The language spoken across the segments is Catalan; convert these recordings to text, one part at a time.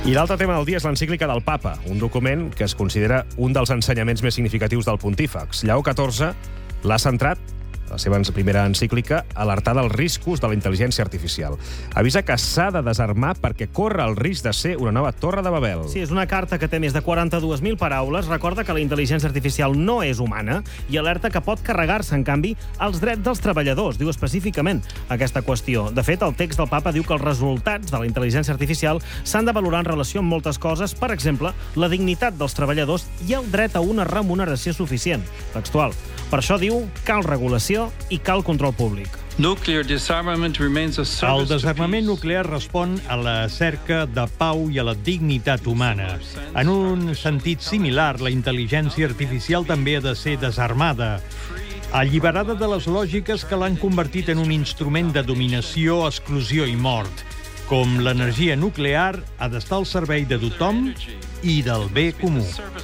I l'altre tema del dia és l'encíclica del Papa, un document que es considera un dels ensenyaments més significatius del pontífex. Lleó XIV l'ha centrat, la seva primera encíclica, alertar dels riscos de la intel·ligència artificial. Avisa que s'ha de desarmar perquè corre el risc de ser una nova Torre de Babel. Sí, és una carta que té més de 42.000 paraules. Recorda que la intel·ligència artificial no és humana i alerta que pot carregar-se, en canvi, els drets dels treballadors. Diu específicament aquesta qüestió. De fet, el text del Papa diu que els resultats de la intel·ligència artificial s'han de valorar en relació amb moltes coses, per exemple, la dignitat dels treballadors i el dret a una remuneració suficient. Textual. Per això diu, cal regulació i cal control públic. El desarmament nuclear respon a la cerca de pau i a la dignitat humana. En un sentit similar, la intel·ligència artificial també ha de ser desarmada, alliberada de les lògiques que l'han convertit en un instrument de dominació, exclusió i mort. Com l'energia nuclear ha d'estar al servei de tothom i del bé comú.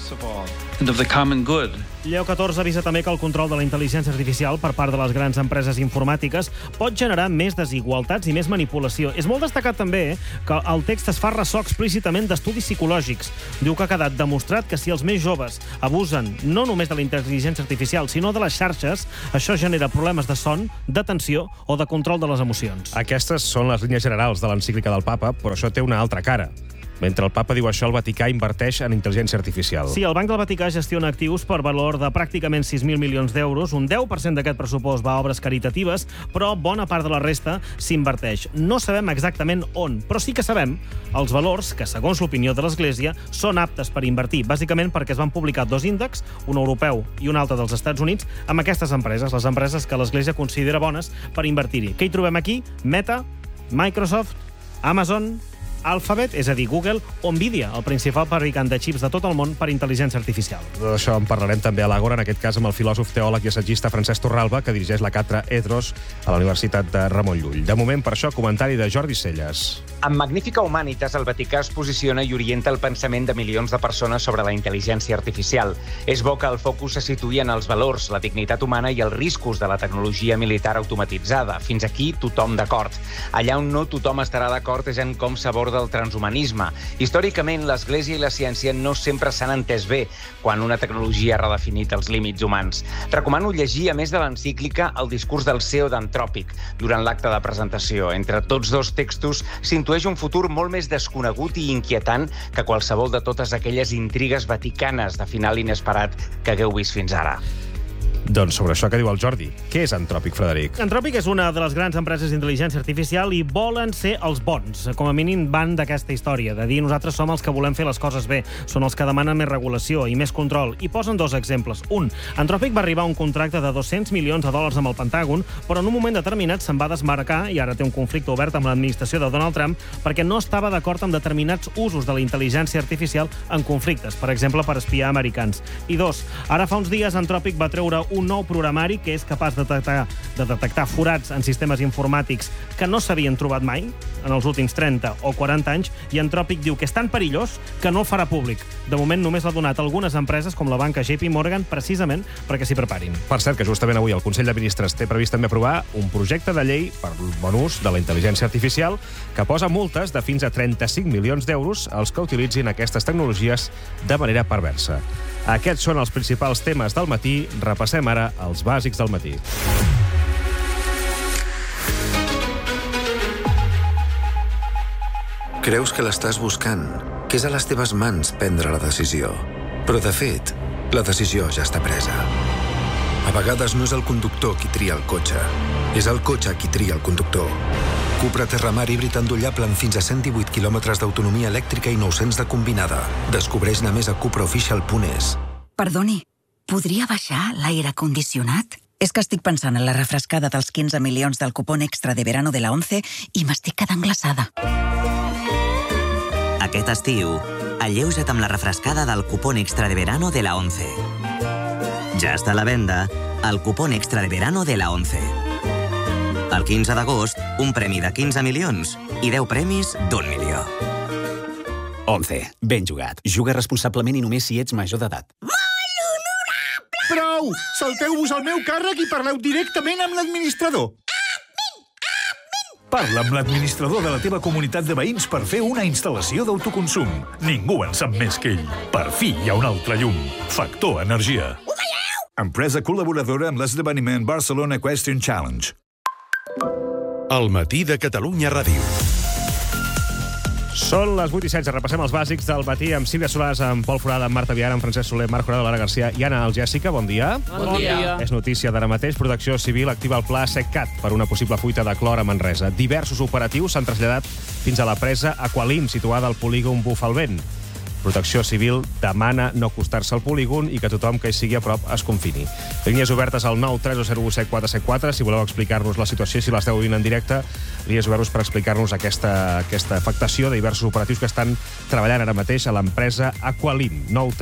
Lleó XIV avisa també que el control de la intel·ligència artificial per part de les grans empreses informàtiques pot generar més desigualtats i més manipulació. És molt destacat també que el text es fa ressò explícitament d'estudis psicològics. Diu que ha quedat demostrat que si els més joves abusen no només de la intel·ligència artificial, sinó de les xarxes, això genera problemes de son, d'atenció o de control de les emocions. Aquestes són les línies generals de l'encíclica del Papa, però això té una altra cara. Mentre el Papa diu això, el Vaticà inverteix en intel·ligència artificial. Sí, el Banc del Vaticà gestiona actius per valor de pràcticament 6.000 milions d'euros. Un 10% d'aquest pressupost va a obres caritatives, però bona part de la resta s'inverteix. No sabem exactament on, però sí que sabem els valors que, segons l'opinió de l'Església, són aptes per invertir, bàsicament perquè es van publicar 2 índexs, un europeu i un altre dels Estats Units, amb aquestes empreses, les empreses que l'Església considera bones per invertir-hi. Què hi trobem aquí? Meta, Microsoft, Amazon, Alphabet, és a dir, Google, o Nvidia, el principal fabricant de xips de tot el món per intel·ligència artificial. D'això en parlarem també a l'Àgora, en aquest cas amb el filòsof, teòleg i assagista Francesc Torralba, que dirigeix la càtedra EDROS a la Universitat de Ramon Llull. De moment, per això, comentari de Jordi Celles. Amb Magnífica Humanitas, el Vaticà es posiciona i orienta el pensament de milions de persones sobre la intel·ligència artificial. És bo que el focus se situï en els valors, la dignitat humana i els riscos de la tecnologia militar automatitzada. Fins aquí, tothom d'acord. Allà on no tothom estarà d'acord és en com s'aborda del transhumanisme. Històricament, l'Església i la ciència no sempre s'han entès bé quan una tecnologia ha redefinit els límits humans. Recomano llegir, a més de l'encíclica, el discurs del CEO d'Antròpic durant l'acte de presentació. Entre tots dos textos s'intueix un futur molt més desconegut i inquietant que qualsevol de totes aquelles intrigues vaticanes de final inesperat que hagueu vist fins ara. Doncs sobre això que diu el Jordi. Què és Antròpic, Frederic? Antròpic és una de les grans empreses d'intel·ligència artificial i volen ser els bons. Com a mínim van d'aquesta història, de dir nosaltres som els que volem fer les coses bé. Són els que demanen més regulació i més control. I posen 2 exemples. Un, Antròpic va arribar a un contracte de $200 milions amb el Pentàgon, però en un moment determinat se'n va desmarcar i ara té un conflicte obert amb l'administració de Donald Trump perquè no estava d'acord amb determinats usos de la intel·ligència artificial en conflictes, per exemple, per espiar americans. I 2, ara fa uns dies Antròpic va treure un nou programari que és capaç de detectar forats en sistemes informàtics que no s'havien trobat mai en els últims 30 o 40 anys, i Antròpic diu que és tan perillós que no el farà públic. De moment només l'ha donat a algunes empreses com la banca JP Morgan, precisament perquè s'hi preparin. Per cert, que justament avui el Consell de Ministres té previst també aprovar un projecte de llei per bon ús de la intel·ligència artificial que posa multes de fins a 35 milions d'euros als que utilitzin aquestes tecnologies de manera perversa. Aquests són els principals temes del matí. Repassem ara els bàsics del matí. Creus que l'estàs buscant, que és a les teves mans prendre la decisió. Però, de fet, la decisió ja està presa. A vegades no és el conductor qui tria el cotxe, és el cotxe qui tria el conductor. Cupra Terramar híbrid endollable amb fins a 118 quilòmetres d'autonomia elèctrica i 900 de combinada. Descobreix-ne més a cupraofficial.es. Perdoni, podria baixar l'aire condicionat? És que estic pensant en la refrescada dels 15 milions del cupón extra de verano de la 11 i m'estic quedant glaçada. Aquest estiu, alleuja't amb la refrescada del cupón extra de verano de la 11. Ja està a la venda el cupón extra de verano de la 11. El 15 d'agost, un premi de 15 milions i 10 premis d'1 milió. 11. Ben jugat. Juga responsablement i només si ets major d'edat. Molt honorable! Prou! Salteu-vos al meu càrrec i parleu directament amb l'administrador. Parla amb l'administrador de la teva comunitat de veïns per fer una instal·lació d'autoconsum. Ningú en sap més que ell. Per fi hi ha un altre llum. Factor Energia. Ho veieu? Empresa col·laboradora amb l'esdeveniment Barcelona Question Challenge. El matí de Catalunya Ràdio. Són les 8:16. Repassem els bàsics del matí amb Sílvia Solàs, amb Pol Forada, amb Marta Viana, amb Francesc Soler, Marc Jurado, Lara Garcia i Anna Algèssica. Bon dia. Bon dia. És notícia d'ara mateix. Protecció Civil activa el pla SECCAT per una possible fuita de clor a Manresa. Diversos operatius s'han traslladat fins a la presa Aqualim, situada al polígon Bufalvent. Protecció Civil demana no acostar-se al polígon i que tothom que hi sigui a prop es confini. Línies obertes al 930174774, si voleu explicar-nos la situació, si l'esteu vivint en directe, línies obertes per explicar-nos aquesta afectació de diversos operatius que estan treballant ara mateix a l'empresa Aqualim,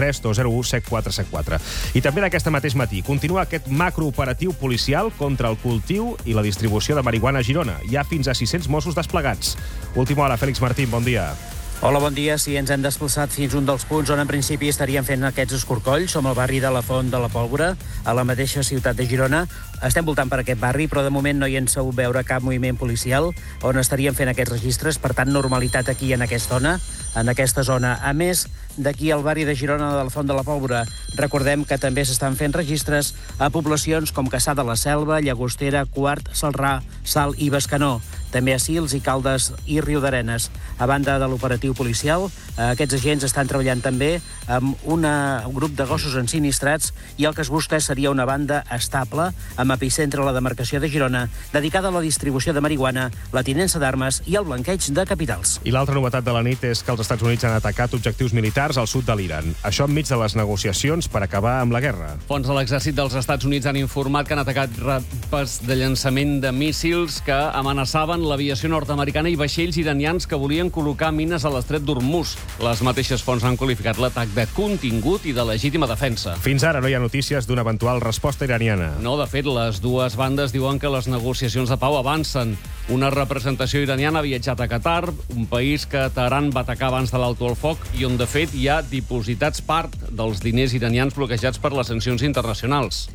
932017474. I també d'aquest mateix matí continua aquest macrooperatiu policial contra el cultiu i la distribució de marihuana a Girona. Hi ha fins a 600 Mossos desplegats. Última hora, Fèlix Martín, bon dia. Hola, bon dia. Sí, ens hem desplaçat fins a un dels punts on en principi estaríem fent aquests escorcolls. Som al barri de la Font de la Pólvora, a la mateixa ciutat de Girona. Estem voltant per aquest barri, però de moment no hi hem sabut veure cap moviment policial on estaríem fent aquests registres. Per tant, normalitat aquí en aquesta zona. A més, d'aquí al barri de Girona de la Font de la Pólvora, recordem que també s'estan fent registres a poblacions com Cassà de la Selva, Llagostera, Quart, Celrà, Salt i Bescanó. També a Sils i Caldes i Riudarenes. A banda de l'operatiu policial, aquests agents estan treballant també amb un grup de gossos ensinistrats i el que es busca seria una banda estable amb epicentre a la demarcació de Girona, dedicada a la distribució de marihuana, la tinença d'armes i el blanqueig de capitals. I l'altra novetat de la nit és que els Estats Units han atacat objectius militars al sud de l'Iran. Això enmig de les negociacions per acabar amb la guerra. Fons de l'exèrcit dels Estats Units han informat que han atacat rapes de llançament de míssils que amenaçaven l'aviació nord-americana i vaixells iranians que volien col·locar mines a l'estret d'Hormuz. Les mateixes fonts han qualificat l'atac de contingut i de legítima defensa. Fins ara no hi ha notícies d'una eventual resposta iraniana. No, de fet, les dues bandes diuen que les negociacions de pau avancen. Una representació iraniana ha viatjat a Qatar, un país que Teheran va atacar abans de l'alto al foc i on, de fet, hi ha dipositats part dels diners iranians bloquejats per les sancions internacionals.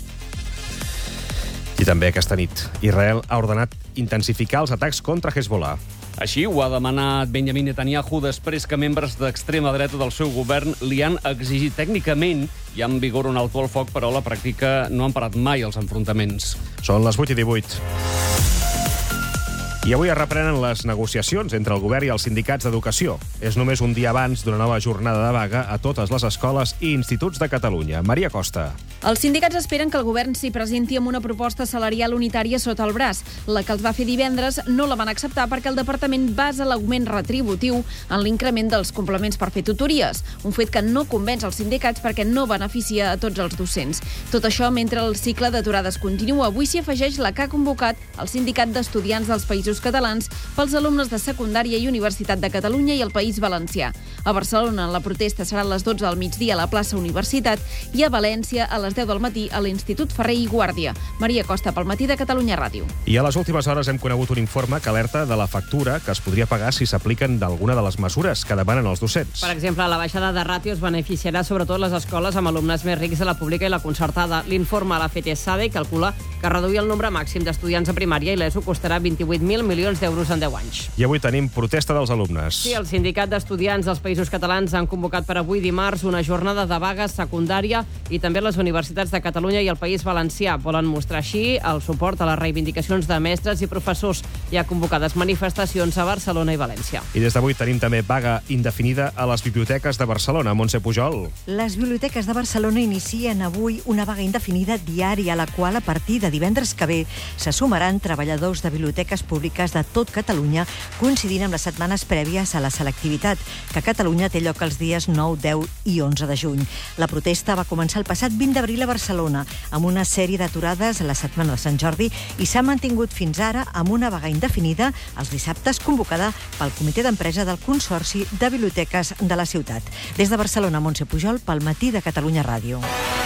I també aquesta nit, Israel ha ordenat intensificar els atacs contra Hezbollah. Així ho ha demanat Benjamin Netanyahu després que membres d'extrema dreta del seu govern li han exigit tècnicament i en vigor un alto al foc, però a la pràctica no han parat mai els enfrontaments. Són les 8:18. I avui es reprenen les negociacions entre el govern i els sindicats d'educació. És només un dia abans d'una nova jornada de vaga a totes les escoles i instituts de Catalunya. Maria Costa. Els sindicats esperen que el govern s'hi presenti amb una proposta salarial unitària sota el braç. La que els va fer divendres no la van acceptar perquè el departament basa l'augment retributiu en l'increment dels complements per fer tutories, un fet que no convenç els sindicats perquè no beneficia a tots els docents. Tot això mentre el cicle d'aturades continua. Avui s'hi afegeix la que ha convocat el Sindicat d'Estudiants dels Països Catalans pels alumnes de secundària i Universitat de Catalunya i el País Valencià. A Barcelona la protesta serà a les 12 del migdia a la plaça Universitat i a València a les 10 del matí a l'Institut Ferrer i Guàrdia. Maria Costa, pel matí de Catalunya Ràdio. I a les últimes hores hem conegut un informe que alerta de la factura que es podria pagar si s'apliquen d'alguna de les mesures que demanen els docents. Per exemple, la baixada de ràtios beneficiarà sobretot les escoles amb alumnes més rics de la pública i la concertada. L'informe a la FETESADE calcula que reduir el nombre màxim d'estudiants a primària i l'ESO costarà 28.000 milions d'euros en 10 anys. I avui tenim protesta dels alumnes. Sí, el Sindicat d'Estudiants dels Països Catalans han convocat per avui dimarts una jornada de vaga secundària i també les universitats de Catalunya i el País Valencià. Volen mostrar així el suport a les reivindicacions de mestres i professors. Hi ha convocades manifestacions a Barcelona i València. I des d'avui tenim també vaga indefinida a les biblioteques de Barcelona. Montse Pujol. Les biblioteques de Barcelona inicien avui una vaga indefinida diària a la qual a partir de divendres que ve se sumaran treballadors de biblioteques públiques de tot Catalunya, coincidint amb les setmanes prèvies a la selectivitat, que a Catalunya té lloc els dies 9, 10 i 11 de juny. La protesta va començar el passat 20 d'abril a Barcelona, amb una sèrie d'aturades a la setmana de Sant Jordi i s'ha mantingut fins ara amb una vaga indefinida els dissabtes convocada pel comitè d'empresa del Consorci de Biblioteques de la ciutat. Des de Barcelona, Montse Pujol, pel matí de Catalunya Ràdio.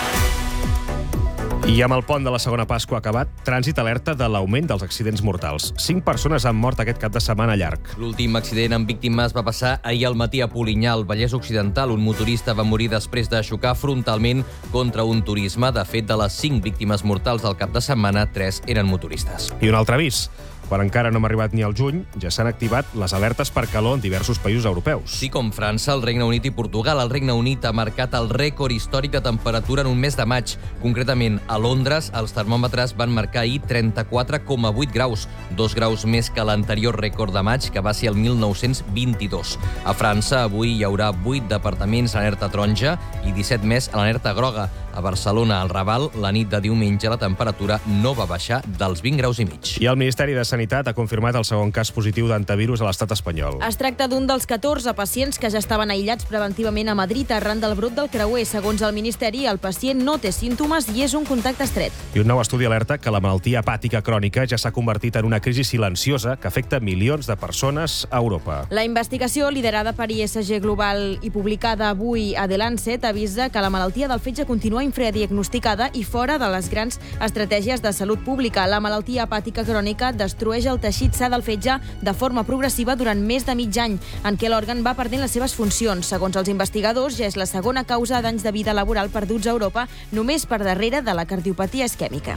I amb el pont de la segona Pasqua acabat, trànsit alerta de l'augment dels accidents mortals. 5 persones han mort aquest cap de setmana llarg. L'últim accident amb víctimes va passar ahir al matí a Polinyà, al Vallès Occidental. Un motorista va morir després de xocar frontalment contra un turisme. De fet, de les 5 víctimes mortals del cap de setmana, 3 eren motoristes. I un altre avís. Quan encara no hem arribat ni al juny, ja s'han activat les alertes per calor en diversos països europeus. Sí, com França, el Regne Unit i Portugal. El Regne Unit ha marcat el rècord històric de temperatura en un mes de maig. Concretament, a Londres, els termòmetres van marcar ahir 34,8 graus, 2 graus més que l'anterior rècord de maig, que va ser el 1922. A França, avui hi haurà 8 departaments en alerta taronja i 17 més en alerta groga. A Barcelona, al Raval, la nit de diumenge la temperatura no va baixar dels 20 graus i mig. I el Ministeri de Sanitat ha confirmat el segon cas positiu d'antivirus a l'estat espanyol. Es tracta d'un dels 14 pacients que ja estaven aïllats preventivament a Madrid arran del brot del creuer. Segons el Ministeri, el pacient no té símptomes i és un contacte estret. I un nou estudi alerta que la malaltia hepàtica crònica ja s'ha convertit en una crisi silenciosa que afecta milions de persones a Europa. La investigació, liderada per ISG Global i publicada avui a The Lancet, avisa que la malaltia del fetge continua infradiagnosticada i fora de les grans estratègies de salut pública. La malaltia hepàtica crònica destrueix el teixit sa del fetge de forma progressiva durant més de mig any, en què l'òrgan va perdent les seves funcions. Segons els investigadors, ja és la segona causa d'anys de vida laboral perduts a Europa, només per darrere de la cardiopatia isquèmica.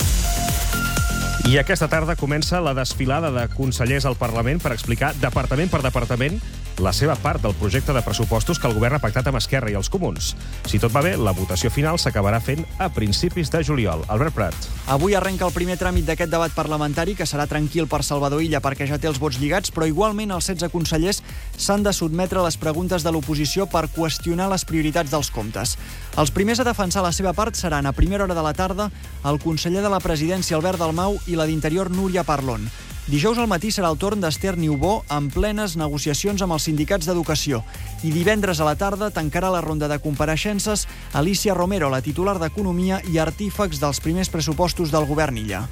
I aquesta tarda comença la desfilada de consellers al Parlament per explicar, departament per departament, la seva part del projecte de pressupostos que el govern ha pactat amb Esquerra i els Comuns. Si tot va bé, la votació final s'acabarà fent a principis de juliol. Albert Prat. Avui arrenca el primer tràmit d'aquest debat parlamentari, que serà tranquil per Salvador Illa perquè ja té els vots lligats, però igualment els 16 consellers s'han de sotmetre a les preguntes de l'oposició per qüestionar les prioritats dels comptes. Els primers a defensar la seva part seran, a primera hora de la tarda, el conseller de la Presidència, Albert Dalmau, i la d'Interior, Núria Parlon. Dijous al matí serà el torn d'Esther Niubó en plenes negociacions amb els sindicats d'educació. I divendres a la tarda tancarà la ronda de compareixences Alicia Romero, la titular d'Economia i artífex dels primers pressupostos del govern Illa.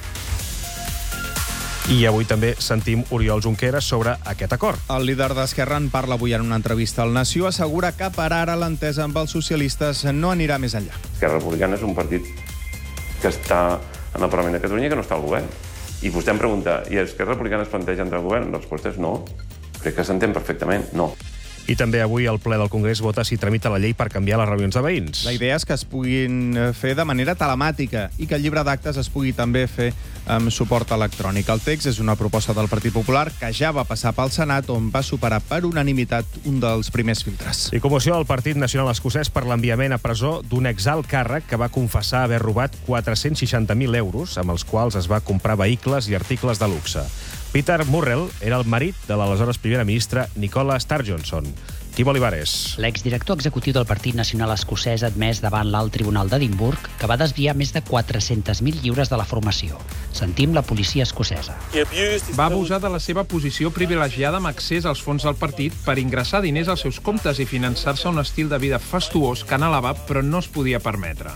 I avui també sentim Oriol Junqueras sobre aquest acord. El líder d'Esquerra en parla avui en una entrevista al Nació. Assegura que per ara l'entesa amb els socialistes no anirà més enllà. Esquerra Republicana és un partit que està en el Parlament de Catalunya i que no està al govern. I vostè em pregunta, i Esquerra Republicana es planteja entrar al govern? La resposta és no. Crec que s'entén perfectament, no. I també avui el ple del Congrés vota si tramita la llei per canviar les reunions de veïns. La idea és que es puguin fer de manera telemàtica i que el llibre d'actes es pugui també fer amb suport electrònic. El text és una proposta del Partit Popular que ja va passar pel Senat, on va superar per unanimitat un dels primers filtres. I comoció del Partit Nacional Escocès per l'enviament a presó d'un exalt càrrec que va confessar haver robat 460.000 euros, amb els quals es va comprar vehicles i articles de luxe. Peter Murrell era el marit de l'aleshores primera ministra Nicola Sturgeon. Quim Olivares. L'exdirector executiu del Partit Nacional Escocès ha admès davant l'Alt Tribunal d'Edimburg que va desviar més de 400.000 lliures de la formació. Sentim la policia escocesa. Va abusar de la seva posició privilegiada amb accés als fons del partit per ingressar diners als seus comptes i finançar-se un estil de vida fastuós que anhelava però no es podia permetre.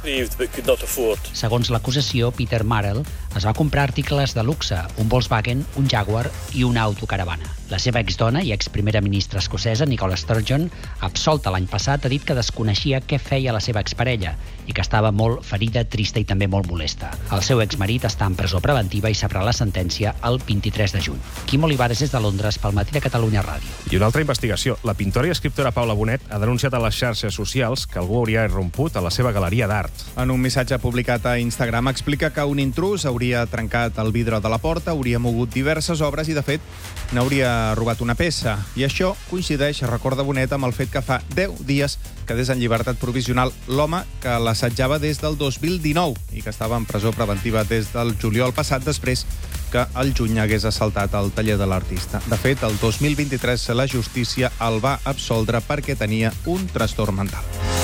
Segons l'acusació, Peter Murrell es va comprar articles de luxe, un Volkswagen, un Jaguar i una autocaravana. La seva exdona i exprimera ministra escocesa, Nicola Sturgeon, absolta l'any passat, ha dit que desconeixia què feia la seva exparella i que estava molt ferida, trista i també molt molesta. El seu exmarit està en presó preventiva i sabrà la sentència el 23 de juny. Quim Olivares és de Londres pel Matí de Catalunya Ràdio. I una altra investigació. La pintora i escriptora Paula Bonet ha denunciat a les xarxes socials que algú hauria irromput a la seva galeria d'art. En un missatge publicat a Instagram explica que un intrús hauria trencat el vidre de la porta, hauria mogut diverses obres i, de fet, n'hauria robat una peça. I això coincideix, recorda Bonet, amb el fet que fa 10 dies que des en llibertat provisional l'home que l'assetjava des del 2019 i que estava en presó preventiva des del juliol passat, després que al juny hagués assaltat el taller de l'artista. De fet, el 2023 la justícia el va absoldre perquè tenia un trastorn mental.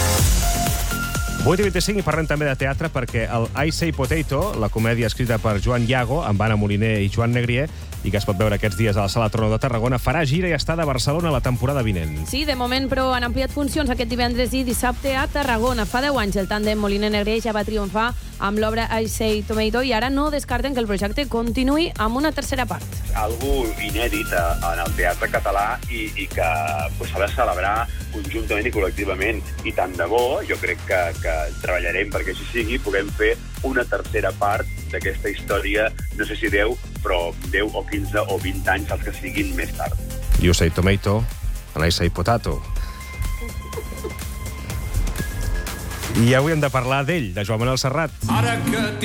8:25 i parlem també de teatre perquè el I Say Potato, la comèdia escrita per Joan Iago, amb Anna Moliner i Joan Negrier, i que es pot veure aquests dies a la Sala Trono de Tarragona, farà gira i estada a Barcelona la temporada vinent. Sí, de moment, però han ampliat funcions aquest divendres i dissabte a Tarragona. Fa 10 anys el tàndem Moliner-Negrier ja va triomfar amb l'obra I Say Tomato i ara no descarten que el projecte continuï amb una tercera part. Algo inèdit en el teatre català i que s'ha de celebrar conjuntament i col·lectivament. I tant de bo, jo crec que treballarem perquè així sigui, puguem fer una tercera part d'aquesta història, no sé si 10, però 10 o 15 o 20 anys, els que siguin més tard. You say tomato, and I say potato. I avui hem de parlar d'ell, de Joan Manuel Serrat. Ara que